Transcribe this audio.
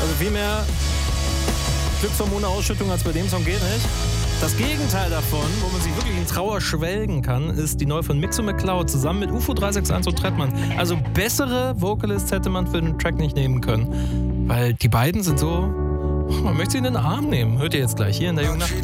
Also viel mehr Glückshormone-Ausschüttung als bei dem Song geht nicht. Das Gegenteil davon, wo man sich wirklich in Trauer schwelgen kann, ist die neue von Mixo McCloud zusammen mit UFO 361 und Trettmann. Also bessere Vocalists hätte man für den Track nicht nehmen können. Weil die beiden sind so, man möchte sie in den Arm nehmen. Hört ihr jetzt gleich hier in der Jungen Nacht.